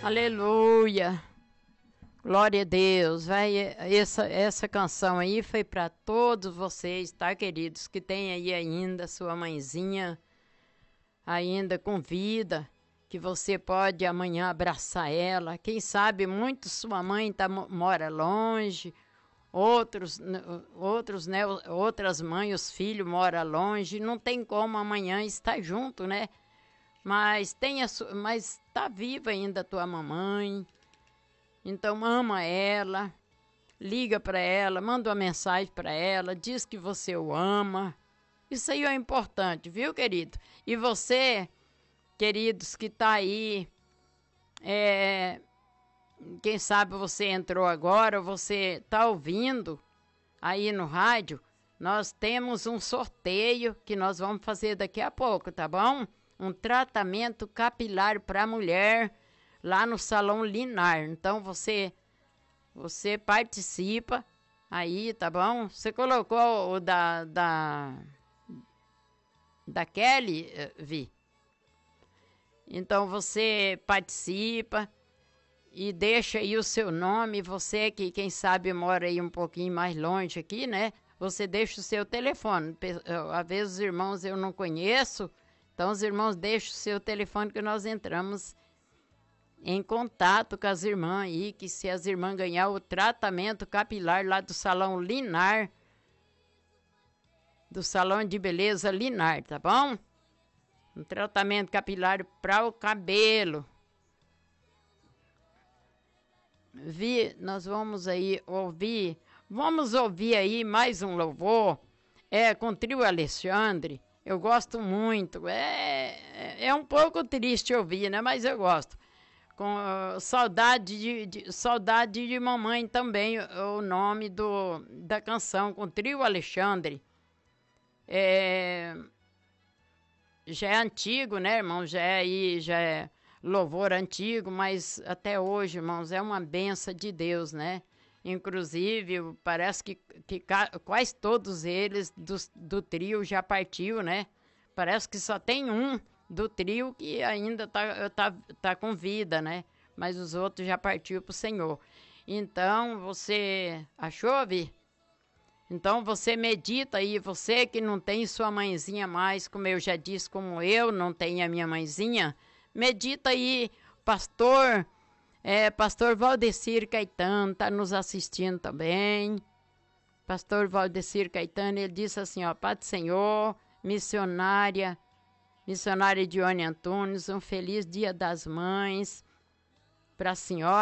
Aleluia. Glória a Deus. Essa canção aí foi para todos vocês, tá, queridos? Que tem aí ainda sua mãezinha ainda com vida, que você pode amanhã abraçar ela. Quem sabe muito sua mãe mora longe, outras mães, os filhos moram longe, não tem como amanhã estar junto, né? Mas mas tá viva ainda a tua mamãe. Então ama ela, liga para ela, manda uma mensagem para ela, diz que você o ama. Isso aí é importante, viu, querido? E você, queridos, que tá aí, quem sabe você entrou agora, você tá ouvindo aí no rádio, nós temos um sorteio que nós vamos fazer daqui a pouco, tá bom? Um tratamento capilar para mulher lá no Salão Linar. Então você participa aí, tá bom? Você colocou o da Kelly, Vi? Então você participa e deixa aí o seu nome. Você que, quem sabe, mora aí um pouquinho mais longe aqui, né? Você deixa o seu telefone. Às vezes os irmãos eu não conheço, então os irmãos deixam o seu telefone que nós entramos em contato com as irmãs aí, que se as irmãs ganhar o tratamento capilar lá do Salão Linar, do Salão de Beleza Linar, tá bom? Um tratamento capilar para o cabelo. Nós vamos aí ouvir, aí mais um louvor, com o Trio Alexandre. Eu gosto muito, é um pouco triste ouvir, né? Mas eu gosto. Com saudade de mamãe também, o nome da canção, com o Trio Alexandre. Já é antigo, né, irmão? Já é louvor antigo, mas até hoje, irmãos, é uma benção de Deus, né? Inclusive, parece que quase todos eles do trio já partiu, né? Parece que só tem um do trio que ainda tá com vida, né? Mas os outros já partiu pro Senhor. Então, você achou, Vi? Então, você medita aí, você que não tem sua mãezinha mais, como eu já disse, como eu não tenho a minha mãezinha, medita aí, pastor Valdecir Caetano tá nos assistindo também. Pastor Valdecir Caetano, ele disse assim, ó, Pai do Senhor, missionária Dione Antunes, um feliz Dia das Mães para a senhora.